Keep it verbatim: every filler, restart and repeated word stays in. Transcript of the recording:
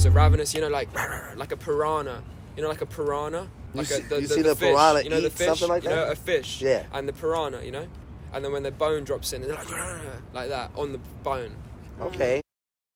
dogs are ravenous, you know, like like a piranha. You know, like a piranha? Like you a, see, the, you the, see the, the fish, piranha you know, eat the fish, something like that? You know, a fish. Yeah. And the piranha, you know? And then when the bone drops in, they're like, like that, on the bone. Okay.